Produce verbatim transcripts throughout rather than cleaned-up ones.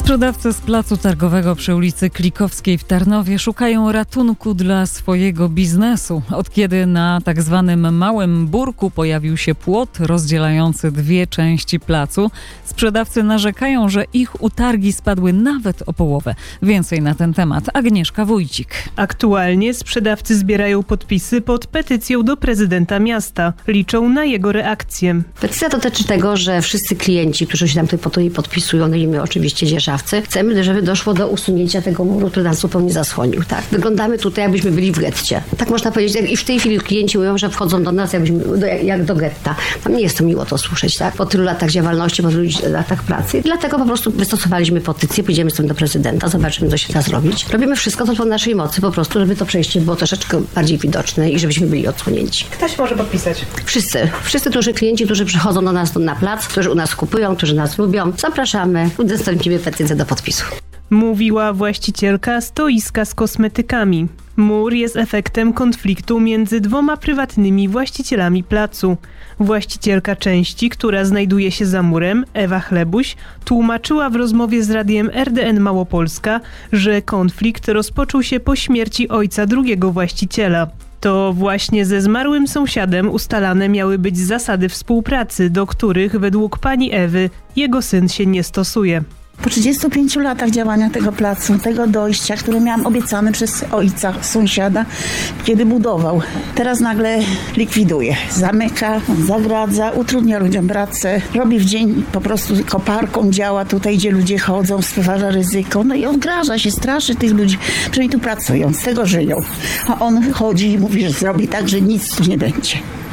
Sprzedawcy z placu targowego przy ulicy Klikowskiej w Tarnowie szukają ratunku dla swojego biznesu. Od kiedy na tak zwanym Małym Burku pojawił się płot rozdzielający dwie części placu, sprzedawcy narzekają, że ich utargi spadły nawet o połowę. Więcej na ten temat Agnieszka Wójcik. Aktualnie sprzedawcy zbierają podpisy pod petycją do prezydenta miasta. Liczą na jego reakcję. Petycja dotyczy tego, że wszyscy klienci, którzy się tam tutaj podpisują, no i my oczywiście dzierżawcy, chcemy, żeby doszło do usunięcia tego muru, który nas zupełnie zasłonił. Tak? Wyglądamy tutaj, jakbyśmy byli w getcie. Tak można powiedzieć. I w tej chwili klienci mówią, że wchodzą do nas jakbyśmy, do, jak do getta. Tam nie jest to miło to słyszeć, tak? Po tylu latach działalności, po tylu latach pracy. I dlatego po prostu wystosowaliśmy petycję, pójdziemy z tym do prezydenta, zobaczymy, co się da zrobić. Robimy wszystko, co po naszej mocy, po prostu, żeby to przejście było troszeczkę bardziej widoczne i żebyśmy byli odsłonięci. Ktoś może podpisać? Wszyscy. Wszyscy, którzy klienci, którzy przychodzą do nas na plac, którzy u nas kupują, którzy nas lubią, zapraszamy, udostępnimy petycję do podpisu. Mówiła właścicielka stoiska z kosmetykami. Mur jest efektem konfliktu między dwoma prywatnymi właścicielami placu. Właścicielka części, która znajduje się za murem, Ewa Chlebuś, tłumaczyła w rozmowie z radiem R D N Małopolska, że konflikt rozpoczął się po śmierci ojca drugiego właściciela. To właśnie ze zmarłym sąsiadem ustalane miały być zasady współpracy, do których według pani Ewy jego syn się nie stosuje. Po trzydziestu pięciu latach działania tego placu, tego dojścia, które miałam obiecane przez ojca, sąsiada, kiedy budował, teraz nagle likwiduje. Zamyka, zagradza, utrudnia ludziom pracę, robi w dzień po prostu koparką, działa tutaj, gdzie ludzie chodzą, stwarza ryzyko, no i odgraża się, straszy tych ludzi, że oni tu pracują, z tego żyją. A on chodzi i mówi, że zrobi tak, że nic tu nie będzie.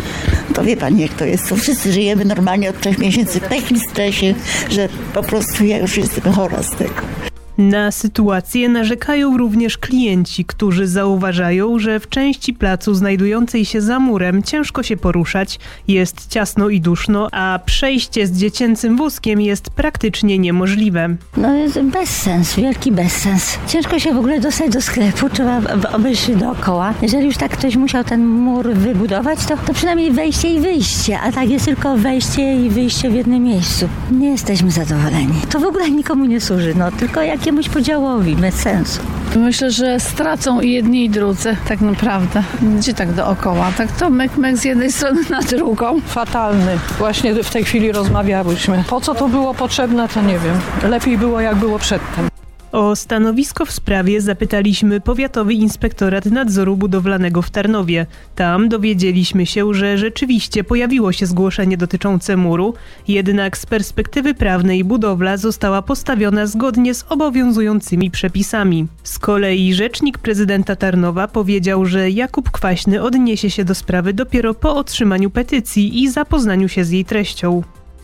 To wie pani, jak to jest. To wszyscy żyjemy normalnie od trzech miesięcy w takim stresie, że po prostu ja już jestem chora z tego. Na sytuację narzekają również klienci, którzy zauważają, że w części placu znajdującej się za murem ciężko się poruszać, jest ciasno i duszno, a przejście z dziecięcym wózkiem jest praktycznie niemożliwe. No jest bezsens, wielki bezsens. Ciężko się w ogóle dostać do sklepu, trzeba obejść dookoła. Jeżeli już tak ktoś musiał ten mur wybudować, to, to przynajmniej wejście i wyjście, a tak jest tylko wejście i wyjście w jednym miejscu. Nie jesteśmy zadowoleni. To w ogóle nikomu nie służy, no tylko jak jakiemuś podziałowi, bez sensu. Myślę, że stracą i jedni i drudzy, tak naprawdę. Gdzie tak dookoła? Tak to myk-myk z jednej strony na drugą. Fatalny. Właśnie w tej chwili rozmawiałyśmy. Po co to było potrzebne, to nie wiem. Lepiej było, jak było przedtem. O stanowisko w sprawie zapytaliśmy Powiatowy Inspektorat Nadzoru Budowlanego w Tarnowie. Tam dowiedzieliśmy się, że rzeczywiście pojawiło się zgłoszenie dotyczące muru, jednak z perspektywy prawnej budowla została postawiona zgodnie z obowiązującymi przepisami. Z kolei rzecznik prezydenta Tarnowa powiedział, że Jakub Kwaśny odniesie się do sprawy dopiero po otrzymaniu petycji i zapoznaniu się z jej treścią.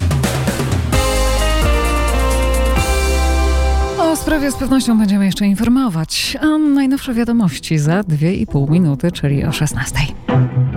O sprawie z pewnością będziemy jeszcze informować, a najnowsze wiadomości za dwie i pół minuty, czyli o szesnastej.